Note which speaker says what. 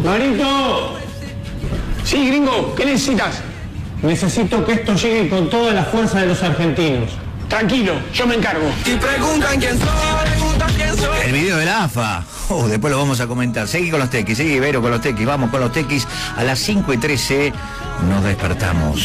Speaker 1: Marito. Sí, gringo, ¿qué necesitas? Necesito que esto llegue con toda la fuerza de los argentinos. Tranquilo, yo me encargo.
Speaker 2: Y preguntan quién soy.
Speaker 3: El video de la AFA. Después lo vamos a comentar. Seguí con los tequis, seguí Ibero con los tequis. Vamos con los tequis. A las 5:13 nos despertamos.